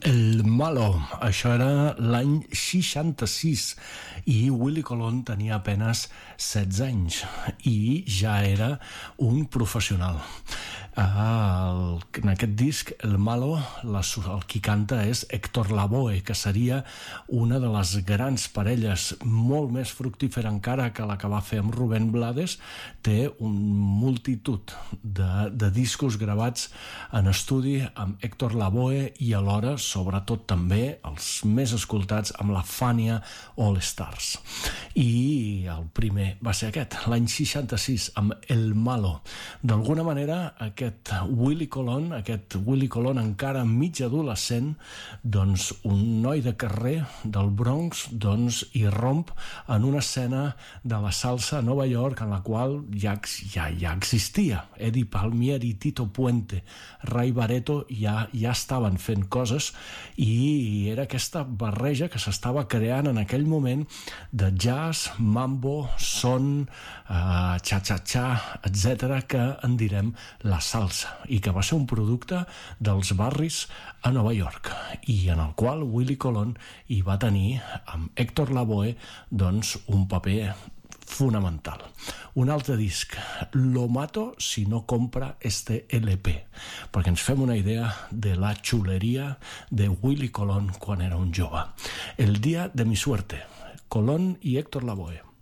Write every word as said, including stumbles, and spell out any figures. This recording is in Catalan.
El Malo, això era l'any seixanta-sis i Willie Colon tenia apenas setze anys i ja era un professional. El, en aquest disc, El Malo, la, el qui canta és Héctor Lavoe, que seria una de les grans parelles, molt més fructífera encara que la que va fer amb Rubén Blades. Té un multitud de, de discos gravats en estudi amb Héctor Lavoe i alhora, sobretot també, els més escoltats amb la Fania All Stars. I el primer va ser aquest, l'any seixanta-sis, amb El Malo. D'alguna manera, aquest aquest Willie Colon, aquest Willie Colon encara mig adolescent, doncs un noi de carrer del Bronx, doncs irromp en una escena de la salsa a Nova York en la qual ja, ja, ja existia. Eddie Palmieri, Tito Puente, Ray Barretto ja, ja estaven fent coses i era aquesta barreja que s'estava creant en aquell moment de jazz, mambo, son, uh, cha-cha-cha, etcètera, que en direm la salsa, i que va ser un producte dels barris a Nova York i en el qual Willie Colon hi va tenir amb Héctor Lavoe doncs un paper fonamental. Un altre disc, Lo mato si no compra este L P, perquè ens fem una idea de la xuleria de Willie Colon quan era un jove. El día de mi suerte, Colon i Héctor Lavoe.